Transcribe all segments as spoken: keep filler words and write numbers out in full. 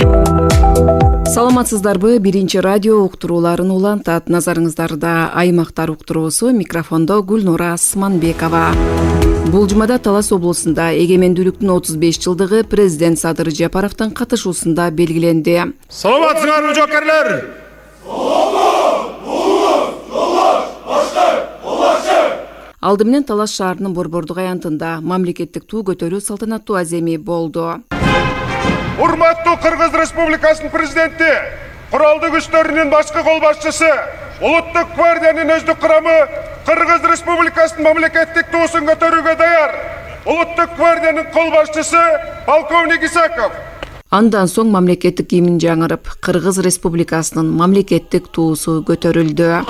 Саламатсыздарбы? Биринчи радио уктурууларын улантат. Назарыңыздарда аймактар уктуруусу, микрофондо Гүлнура Асманбекова. Бул жумада Талас облусунда эгемендүүлүктүн отуз беш жылдыгы президент Садыр Жапаровдун катышуусунда белгиленди. Саламатсыздарбы жоокерлер? Алды менен Талас шаарынын Борбордук аянтында мамлекеттик туу көтөрүү салтанаттуу аземи болду. Урматтуу Кыргыз Республикасынын президенти, куралдуу күчтөрүнүн башкы кол башчысы, улуттук гвардиянын өздүк курамы Кыргыз Республикасынын мамлекеттик туусун көтөрүүгө даяр. Улуттук гвардиянын кол башчысы полковник Исаков. Андан соң мамлекеттик гимн жаңырып, Кыргыз Республикасынын мамлекеттик туусу көтөрүлдү.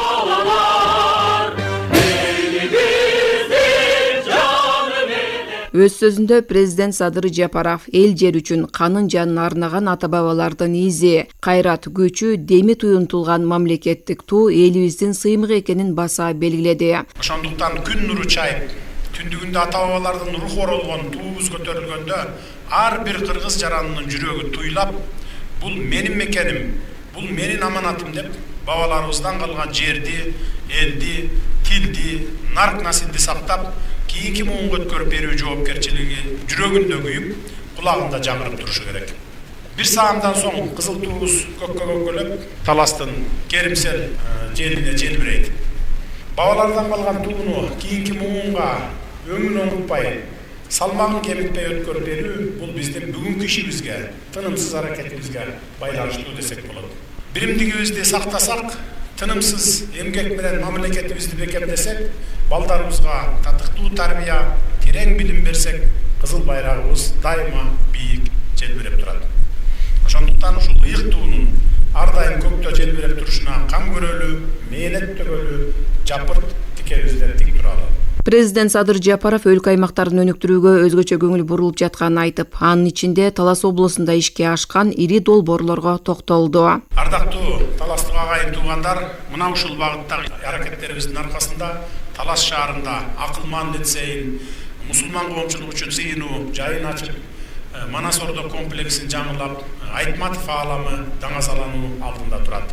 Өз сөзүндө президент Садыр Жапаров эл жер үчүн канын жанын арнаган ата бабалардын изи, кайрат, күчү, деми туюнтулган мамлекеттик туу элибиздин сыймыгы экенин баса белгиледи. Ошондуктан күн нуру чайып, түндүгүндө ата бабалардын руху оролгон туубуз көтөрүлгөндө ар бир кыргыз жаранынын жүрөгү туйлап, бул менин мекеним, бул менин аманатым деп бабаларыбыздан калган жерди, элди, тилди, нарк насилди сактап, кийинки муунга өткөрүп берүү жоопкерчилиги жүрөгүндө күйүп, кулагында жаңырып турушу керек. Бир саамдан соң кызыл туубуз көккө көккөлөп, Таластын керимсел жерине желбирейт. Бабалардан калган тууну кийинки муунга өңүн онутпай, салмагын кемитпей өткөрүп берүү бул биздин бүгүнкү ишибизге, тынымсыз аракетибизге байланыштуу десек болот. Биримдигибизди сактасак, тынымсыз эмгек менен мамлекетибизди бекемдесек, балдарыбызга татыктуу тарбия, терең билим берсек, кызыл байрагыбыз дайыма бийик желбиреп турат. Ошондуктан ушул ыйык туунун ар дайым көктө желбиреп турушуна кам көрөлү, мээнет төгөлү, жапырт тикебизден тик туралы. Президент Садыр Жапаров өлкө аймактарын өнүктүрүүгө өзгөчө көңүл бурулуп жатканын айтып, анын ичинде Талас облусунда ишке ашкан ири долбоорлорго токтолду. Ардактуу таластык агайын туугандар, мына ушул багыттагы аракеттерибиздин аркасында Талас шаарында Акылман лицейин, мусулман коомчулук үчүн сыйынуу жайын ачып, Манас Ордо комплексин жаңылап, Айтматов ааламы даңазалануу алдында турат.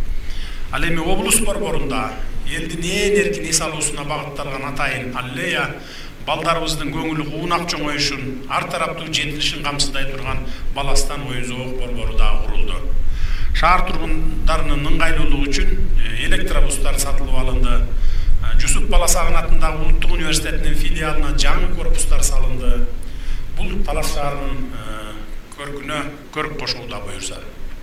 Ал эми облус борборунда элдин ээн эркин эс алуусуна багытталган атайын аллея балдарыбыздын көңүлү куунак чоңоюшун, ар тараптуу жетилишин камсыздай турган Баластан ою зоок борбору да курулду. Шаар тургундарынын ыңгайлуулугу үчүн электробустар сатылып алынды. Жусуп Баласагын атындагы Улуттук университетинин филиалына жаңы корпустар салынды. Бул Талас шаарынын көркүнө көрк кошууда буюрса.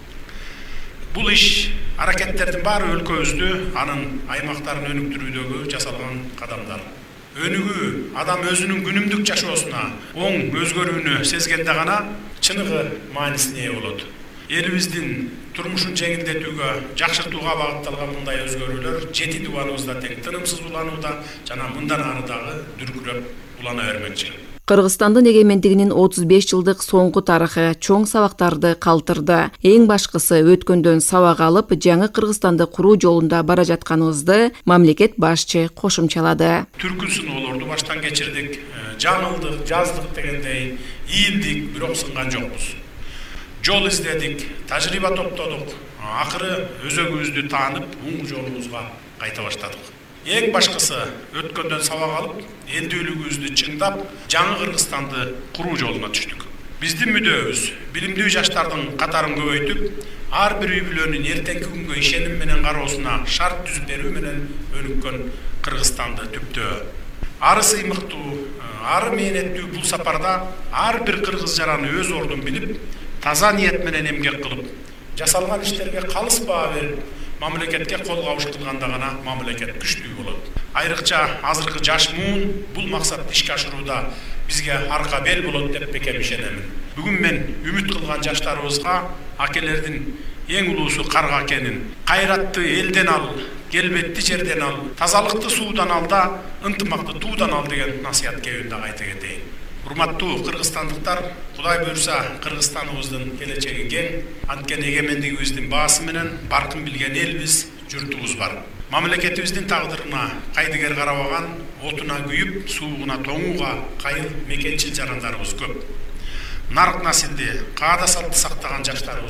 Бул иш аракеттердин баары өлкөбүздү, анын аймактарын өнүктүрүүдөгү жасалган кадамдар. Өнүгүү адам өзүнүн күнүмдүк жашоосуна оң өзгөрүүнү сезгенде гана чыныгы маанисине ээ болот. Элибиздин турмушун жеңилдетүүгө, жакшыртууга багытталган мындай өзгөрүүлөр жети дубаныбызда тең тынымсыз уланууда жана мындан ары дагы дүркүрөп улана бермекчи. Кыргызстандын эгемендигинин отуз беш жылдык соңку тарыхы чоң сабактарды калтырды. Эң башкысы өткөндөн сабак алып, жаңы Кыргызстанды куруу жолунда бара жатканыбызды мамлекет башчы кошумчалады. Түркүн сыноолорду баштан кечирдик, жаңылдык, жаздык дегендей ийилдик, бирок сынган жокпуз. Жол издедик, тажрыйба топтодук, акыры өзөгүбүздү таанып, оң жолубузга кайта баштадык. Эң башкысы өткөндөн сабак алып, элдүүлүгүбүздү чыңдап, жаңы Кыргызстанды куруу жолуна түштүк. Биздин мүдөөбүз билимдүү жаштардын катарын көбөйтүп, ар бир үй бүлөнүн эртеңки күнгө ишеним менен кароосуна шарт түзүп берүү менен өнүккөн Кыргызстанды түптөө. Ары сыймыктуу, ары мээнеттүү бул сапарда ар бир кыргыз жараны өз ордун билип, таза ниет менен эмгек кылып, жасалган иштерге калыс баа берип, мамлекетке кол кабыш кылганда гана мамлекет күчтүү болот. Айрыкча азыркы жаш муун бул максатты ишке ашырууда бизге арка бел болот деп бекем ишенемин. Бүгүн мен үмүт кылган жаштарыбызга акелердин эң улуусу карга экенин, кайратты элден ал, келбетти жерден ал, тазалыкты суудан ал да, ынтымакты туудан ал деген насыят кебин айта кетейин. Урматтуу кыргызстандыктар, Кудай буйрса Кыргызстаныбыздын келечеги кең, анткени эгемендигибиздин баасы менен баркын билген элбиз, журтубуз бар. Мамлекетибиздин тагдырына кайдыгер карабаган, отуна күйүп, суугуна тоңууга кайыл мекенчил жарандарыбыз көп. Нарк насилди, каада салтты сактаган жаштарыбыз